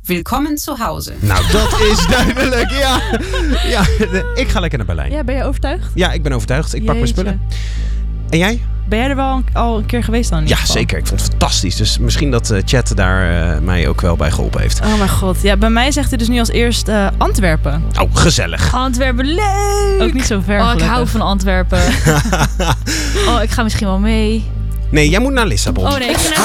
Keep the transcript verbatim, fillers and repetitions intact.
Willkommen zu Hause. Nou, dat is duidelijk. Ja. ja, ik ga lekker naar Berlijn. Ja, ben je overtuigd? Ja, ik ben overtuigd. Ik pak mijn Jeetje. spullen. En jij? Ben jij er wel al een keer geweest dan? in Ja, ieder geval? zeker. Ik vond het fantastisch. Dus misschien dat uh, Chat daar uh, mij ook wel bij geholpen heeft. Oh mijn god. Ja, bij mij zegt hij dus nu als eerst uh, Antwerpen. Oh, gezellig. Antwerpen, leuk! Ook niet zo ver. Oh, ik gelukkig. hou van Antwerpen. Oh, ik ga misschien wel mee. Nee, jij moet naar Lissabon. Oh nee, ik ga naar